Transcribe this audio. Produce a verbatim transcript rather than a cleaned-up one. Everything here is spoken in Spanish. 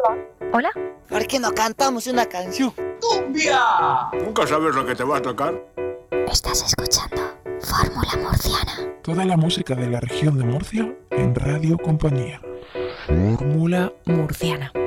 Hola. ¿Por qué no cantamos una canción? ¡Cumbia! ¿Nunca sabes lo que te va a tocar? Estás escuchando Fórmula Murciana. Toda la música de la región de Murcia en Radio Compañía. Fórmula Murciana.